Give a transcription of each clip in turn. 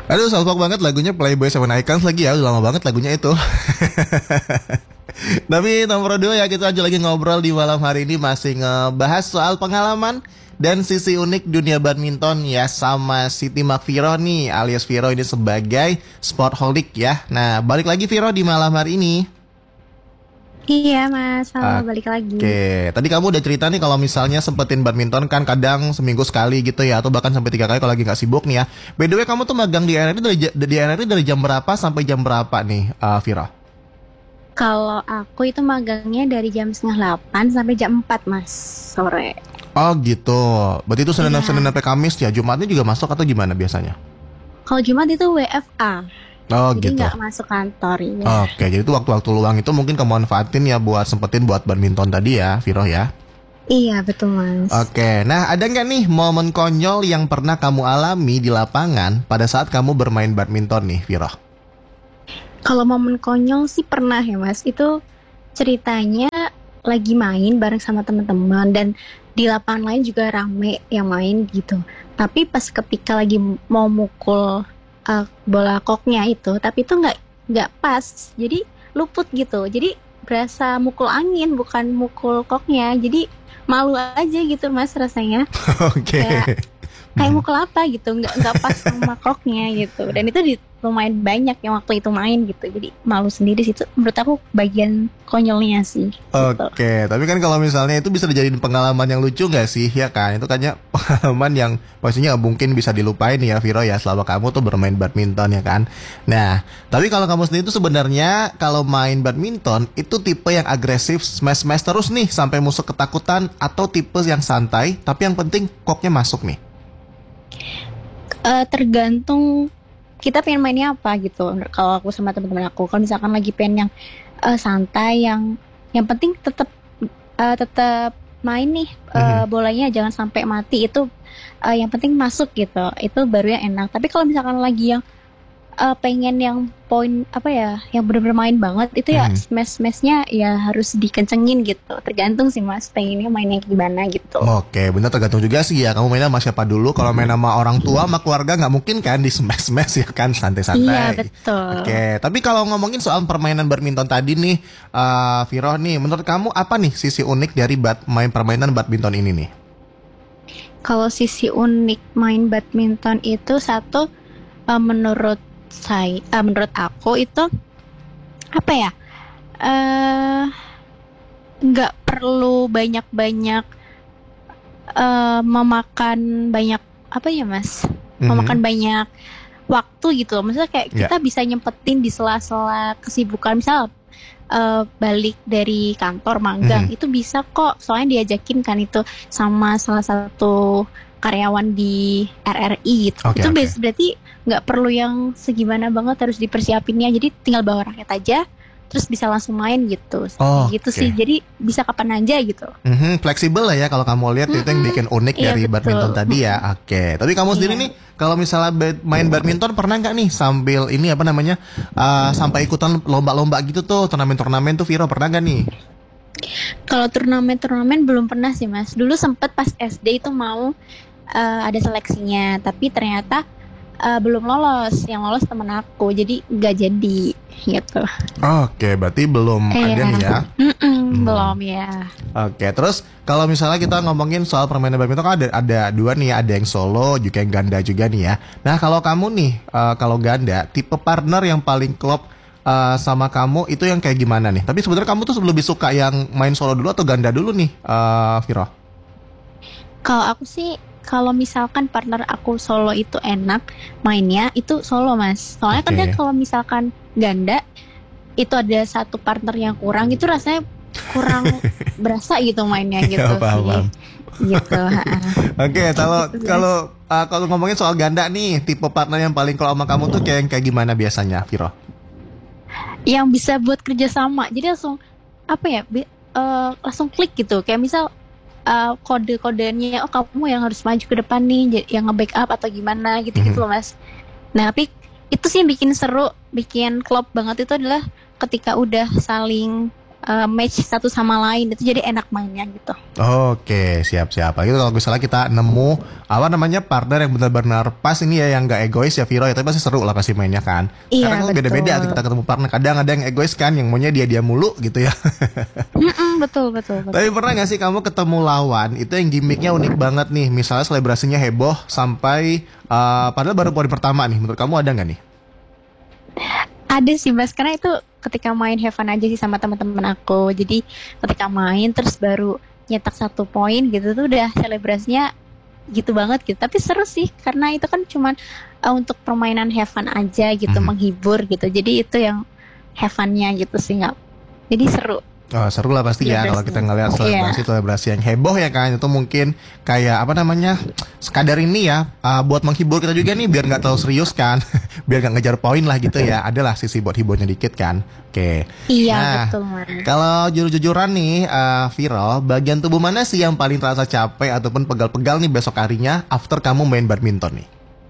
Aduh, salfok banget lagunya Playboy Seven Icons lagi ya. Udah lama banget lagunya itu. Tapi nomor 2 ya, kita aja lagi ngobrol di malam hari ini masih ngebahas soal pengalaman dan sisi unik dunia badminton ya sama Siti Makfiro nih alias Viro ini sebagai sportholic ya. Nah, balik lagi Viro di malam hari ini. Iya Mas, halo balik lagi. Oke, tadi kamu udah cerita nih kalau misalnya sempetin badminton kan kadang seminggu sekali gitu ya, atau bahkan sampai 3 kali kalau lagi nggak sibuk nih ya. By the way, kamu tuh magang di NRI dari jam berapa sampai jam berapa nih, Vira? Kalau aku itu magangnya dari jam setengah 8 sampai jam 4 Mas, sore. Oh gitu, berarti itu Senin Iya, Senin sampai Kamis ya, Jumatnya juga masuk atau gimana biasanya? kalau Jumat itu WFA, Oh jadi gitu. nggak masuk kantor ya. Oke, jadi itu waktu-waktu luang itu mungkin kamu manfaatin ya buat sempetin buat badminton tadi ya, Viro ya. Iya betul Mas. Oke, nah ada nggak nih momen konyol yang pernah kamu alami di lapangan pada saat kamu bermain badminton nih, Viro? Kalau momen konyol sih pernah ya Mas, itu ceritanya lagi main bareng sama teman-teman dan di lapangan lain juga rame yang main gitu. Tapi pas ketika lagi mau mukul bola koknya itu, tapi itu nggak pas, jadi luput gitu. Jadi berasa mukul angin bukan mukul koknya. Jadi malu aja gitu Mas rasanya. Kayak Oke. kayak Hmm. mukul apa gitu, nggak pas sama koknya gitu. Dan itu lumayan banyak yang waktu itu main gitu, jadi malu sendiri sih. Itu menurut aku bagian konyolnya sih gitu. Oke, tapi kan kalau misalnya itu bisa dijadiin pengalaman yang lucu nggak sih, ya kan? Itu kayaknya pengalaman yang pastinya nggak mungkin bisa dilupain ya, Viro ya, selama kamu tuh bermain badminton ya kan. Nah, tapi kalau kamu sendiri tuh sebenarnya kalau main badminton itu tipe yang agresif, smash terus nih sampai musuh ketakutan, atau tipe yang santai, tapi yang penting koknya masuk nih. Tergantung kita pengen mainnya apa gitu. Kalau aku sama teman-teman aku, kalau misalkan lagi pengen yang santai, yang penting tetap main nih, Mhm. bolanya jangan sampai mati, itu yang penting masuk gitu, itu baru yang enak. Tapi kalau misalkan lagi yang pengen yang poin apa ya, yang bener-bener main banget, itu ya Mhm. smashnya ya harus dikencengin gitu. Tergantung sih Mas, pengennya mainnya gimana gitu. Oke, bener tergantung juga sih ya. Kamu main sama siapa dulu? Kalau main sama orang tua, sama keluarga nggak mungkin kan di smash ya kan, Iya santai-santai. betul. Oke, tapi kalau ngomongin soal permainan badminton tadi nih, Viro nih, menurut kamu apa nih sisi unik dari permainan badminton ini nih? Kalau sisi unik main badminton itu satu, menurut aku itu apa ya? eh nggak perlu banyak-banyak, memakan banyak apa ya Mas? Mhm. Memakan banyak waktu gitu. Maksudnya kayak Ya. kita bisa nyempetin di sela-sela kesibukan, misal balik dari kantor magang Mhm. itu bisa kok, soalnya diajakin kan itu sama salah satu karyawan di RRI gitu. Oke, Itu oke. berarti nggak perlu yang segimana banget harus dipersiapinnya, jadi tinggal bawa raket aja terus bisa langsung main gitu. Gitu sih, Oke. jadi bisa kapan aja gitu. Fleksibel lah ya kalau kamu lihat itu yang Mm-mm. bikin unik Iya dari badminton betul. tadi ya. Oke, tapi kamu sendiri nih Iya. kalau misalnya main badminton pernah nggak nih sambil ini apa namanya sampai ikutan lomba-lomba gitu tuh, turnamen-turnamen tuh, Viro pernah nggak nih? Kalau turnamen belum pernah sih Mas. Dulu sempet pas SD itu mau ada seleksinya, tapi ternyata belum lolos. Yang lolos temen aku, jadi nggak jadi gitu. Oke, berarti belum ada Iya, nih ya. Hmm. belum ya. Oke, terus kalau misalnya kita ngomongin soal permainan badminton kan ada dua nih, ada yang solo juga yang ganda juga nih ya. Nah, kalau kamu nih kalau ganda, tipe partner yang paling klop sama kamu itu yang kayak gimana nih? Tapi sebenarnya kamu tuh lebih suka yang main solo dulu atau ganda dulu nih, Viro? Kalau aku sih, kalau misalkan partner aku solo itu enak mainnya, itu solo Mas. Soalnya kadang Oke. kalau misalkan ganda itu ada satu partner yang kurang, itu rasanya kurang berasa gitu mainnya Ya, gitu paham, sih. paham. Gitu, heeh. Oke, kalau Gitu kalau Mas. kalau ngomongin soal ganda nih, tipe partner yang paling klop sama kamu tuh kayak gimana biasanya, Viro? Yang bisa buat kerja sama. Jadi langsung apa ya? Langsung klik gitu. Kayak misal kode-kodenya, oh kamu yang harus maju ke depan nih, yang nge-backup atau gimana gitu-gitu Mhm. loh Mas. Nah, tapi itu sih yang bikin seru, bikin klop banget itu adalah ketika udah saling match satu sama lain, itu jadi enak mainnya gitu. Oke, siap-siap. Gitu kalau misalnya kita nemu apa namanya partner yang benar-benar pas ini ya, yang gak egois ya Viro ya, tapi pasti seru lah pasti mainnya kan. Iya, Karena kan betul. beda-beda tuh kita ketemu partner. Kadang ada yang egois kan, yang maunya dia mulu gitu ya. Betul. Tapi pernah gak sih kamu ketemu lawan itu yang gimmicknya unik banget nih, misalnya selebrasinya heboh sampai padahal baru poin pertama nih, menurut kamu ada gak nih? Ada sih Mas, karena itu ketika main have fun aja sih sama teman-teman aku. Jadi ketika main terus baru nyetak 1 poin gitu tuh udah selebrasinya gitu banget gitu. Tapi seru sih karena itu kan cuman untuk permainan have fun aja gitu, menghibur gitu. Jadi itu yang have fun-nya gitu sih, nggak. Jadi seru. Oh, seru lah pasti ya kalau kita ngelihat selebrasi yang heboh ya kan, itu mungkin kayak apa namanya, sekadar ini ya buat menghibur kita juga nih, biar nggak terlalu serius kan. Biar nggak ngejar poin lah gitu ya, adalah sisi buat hiburnya dikit kan. Oke. Iya, Nah, betul Mas. kalau jujur-jujuran nih Viro, bagian tubuh mana sih yang paling terasa capek ataupun pegal-pegal nih besok harinya after kamu main badminton nih?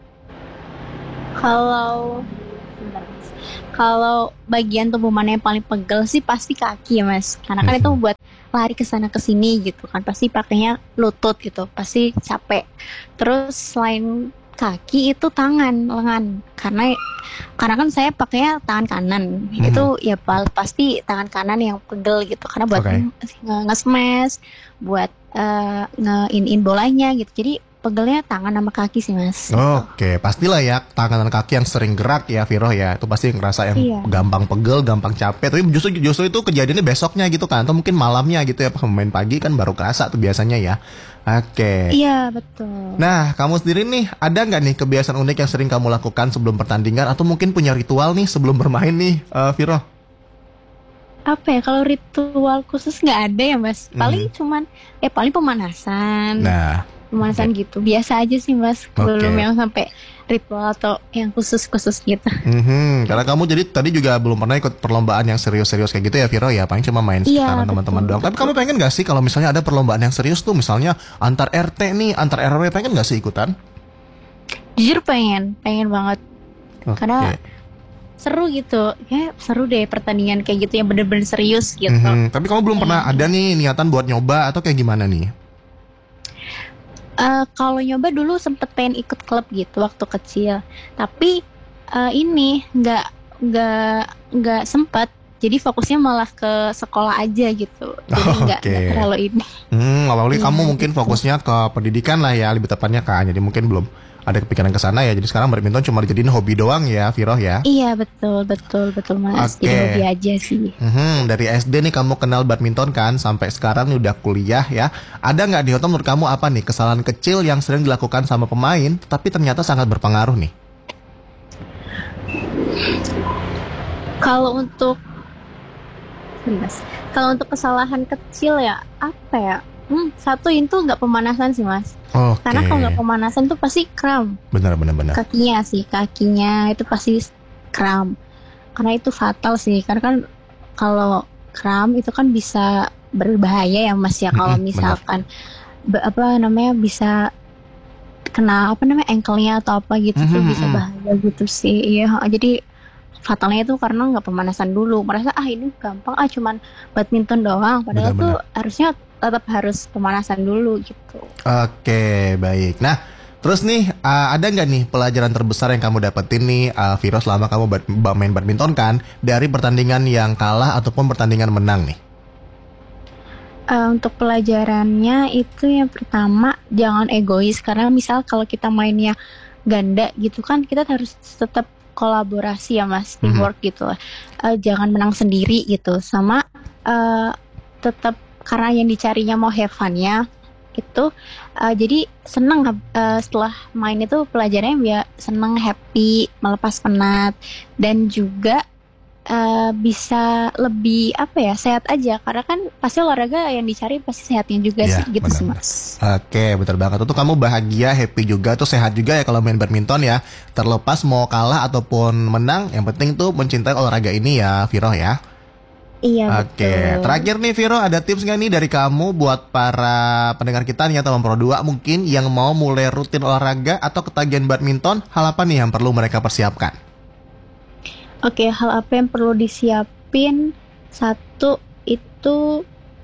Kalau bagian tubuh mana yang paling pegel sih pasti kaki ya Mas. Karena kan itu buat lari ke sana ke sini gitu kan. Pasti pakainya lutut gitu. Pasti capek. Terus selain kaki itu tangan, lengan. Karena kan saya pakainya tangan kanan. Itu ya pasti tangan kanan yang pegel gitu. Karena buat nge-smash, buat nge-in bolanya gitu. Jadi pegelnya tangan sama kaki sih Mas. Oke, pastilah ya tangan dan kaki yang sering gerak ya Viro ya, itu pasti ngerasa yang gampang pegel, gampang capek. Tapi justru itu kejadiannya besoknya gitu kan, atau mungkin malamnya gitu ya, pas main pagi kan baru kerasa tuh biasanya ya. Oke. Iya betul. Nah, kamu sendiri nih ada nggak nih kebiasaan unik yang sering kamu lakukan sebelum pertandingan, atau mungkin punya ritual nih sebelum bermain nih, Viro? Apa ya, kalau ritual khusus nggak ada ya Mas. Paling cuman paling pemanasan. Pemanasan gitu, biasa aja sih Mas, belum yang sampai ritual atau yang khusus-khusus gitu. Karena kamu jadi tadi juga belum pernah ikut perlombaan yang serius-serius kayak gitu ya Viro ya, paling cuma main sekitaran teman-teman doang. Tapi kamu pengen gak sih kalau misalnya ada perlombaan yang serius tuh, misalnya antar RT nih, antar RW, pengen gak sih ikutan? Jujur pengen banget. Karena seru gitu, ya seru deh pertandingan kayak gitu yang bener-bener serius gitu. Tapi kamu belum pernah ada nih niatan buat nyoba atau kayak gimana nih? Kalau nyoba dulu sempet pengen ikut klub gitu waktu kecil, tapi ini nggak sempat. Jadi fokusnya malah ke sekolah aja gitu. Jadi nggak terlalu ini. Awalnya kamu mungkin fokusnya ke pendidikan lah ya, lebih tepatnya kan. Jadi mungkin belum ada kepikiran ke sana ya. Jadi sekarang badminton cuma dijadiin hobi doang ya, Viro ya. Iya betul Mas. Jadi hobi aja sih. Dari SD nih kamu kenal badminton kan, sampai sekarang nih udah kuliah ya. Ada nggak di menurut kamu apa nih kesalahan kecil yang sering dilakukan sama pemain, tapi ternyata sangat berpengaruh nih? Kalau untuk kesalahan kecil ya apa ya? Satu itu nggak pemanasan sih Mas. Karena kalau nggak pemanasan tuh pasti kram. Benar. Kakinya itu pasti kram. Karena itu fatal sih. Karena kan kalau kram itu kan bisa berbahaya ya Mas ya. Kalau misalkan bisa kena ankle-nya atau apa gitu tuh bisa bahaya gitu sih. Iya. Jadi fatalnya itu karena nggak pemanasan dulu. Merasa ini gampang cuman badminton doang. Padahal tuh harusnya tetap harus pemanasan dulu gitu. Oke, baik. Nah, terus nih ada nggak nih pelajaran terbesar yang kamu dapetin nih Viro selama kamu main badminton kan, dari pertandingan yang kalah ataupun pertandingan menang nih? Untuk pelajarannya itu yang pertama jangan egois, karena misal kalau kita mainnya ganda gitu kan kita harus tetap kolaborasi ya Mas, teamwork gitu lah. Jangan menang sendiri gitu, sama tetap karena yang dicarinya mau have fun-nya itu, jadi seneng setelah main itu pelajarannya biar seneng, happy, melepas penat, dan juga bisa lebih sehat aja, karena kan pasti olahraga yang dicari pasti sehatnya juga sih gitu sih Mas. Oke, betul banget. Itu kamu bahagia, happy juga, tuh sehat juga ya kalau main badminton ya. Terlepas mau kalah ataupun menang, yang penting tuh mencintai olahraga ini ya Viro ya. Iya, betul. Terakhir nih Viro, ada tips nggak nih dari kamu buat para pendengar kita nih atau Pro 2 mungkin yang mau mulai rutin olahraga atau ketagihan badminton, hal apa nih yang perlu mereka persiapkan? Oke, hal apa yang perlu disiapin? Satu, itu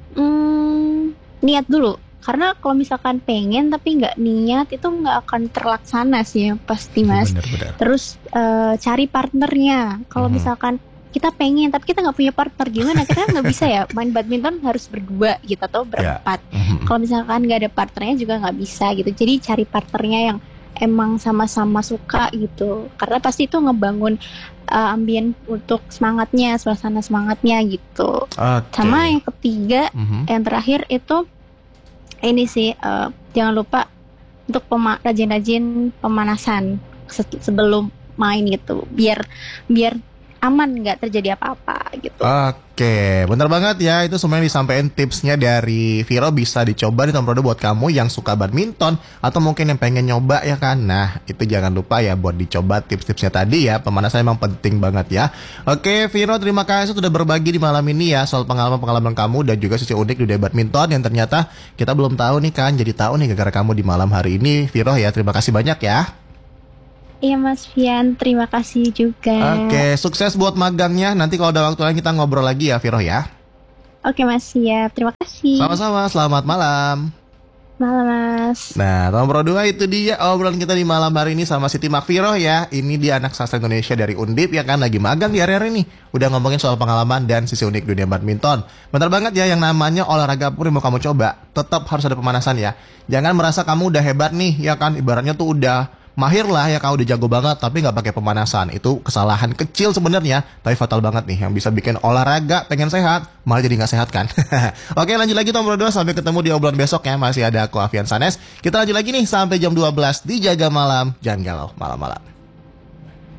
niat dulu. Karena kalau misalkan pengen tapi nggak niat itu nggak akan terlaksana sih ya, pasti Mas. Benar-benar. Terus cari partnernya. Kalau misalkan kita pengen tapi kita nggak punya partner, gimana? Kita nggak bisa ya main badminton harus berdua gitu atau berempat. Kalau misalkan nggak ada partnernya juga nggak bisa gitu. Jadi cari partnernya yang emang sama-sama suka gitu. Karena pasti itu ngebangun ambien untuk semangatnya, suasana semangatnya gitu. Sama yang ketiga, yang terakhir itu ini sih, jangan lupa untuk rajin-rajin pemanasan sebelum main gitu, biar aman, nggak terjadi apa-apa gitu. Oke, bener banget ya. Itu semuanya disampaikan tipsnya dari Viro, bisa dicoba di Tomprodo buat kamu yang suka badminton atau mungkin yang pengen nyoba ya kan. Nah, itu jangan lupa ya buat dicoba tips-tipsnya tadi ya. Pemanasan emang penting banget ya. Oke, Viro, terima kasih sudah berbagi di malam ini ya soal pengalaman-pengalaman kamu dan juga sisi unik di dunia badminton yang ternyata kita belum tahu nih kan. Jadi tahu nih gara-gara kamu di malam hari ini, Viro ya. Terima kasih banyak ya. Iya Mas Fian, terima kasih juga. Oke, sukses buat magangnya. Nanti kalau ada waktu lain kita ngobrol lagi ya, Viro ya. Oke Mas, siap. Terima kasih. Sama-sama, selamat malam. Malam Mas. Nah, nomor 2 itu dia obrolan kita di malam hari ini sama Siti Makfiro ya. Ini dia anak sastra Indonesia dari Undip ya kan, lagi magang di area ini. Udah ngomongin soal pengalaman dan sisi unik dunia badminton. Benar banget ya, yang namanya olahraga pun yang mau kamu coba, tetap harus ada pemanasan ya. Jangan merasa kamu udah hebat nih ya kan, ibaratnya tuh udah mahir lah ya, kau udah jago banget tapi nggak pakai pemanasan. Itu kesalahan kecil sebenarnya tapi fatal banget nih, yang bisa bikin olahraga pengen sehat malah jadi nggak sehat kan. Oke, lanjut lagi nomor 2. Sampai ketemu di obrolan besok ya. Masih ada aku Afian Sanes. Kita lanjut lagi nih sampai jam 12 di Jaga Malam. Jangan galau malam-malam.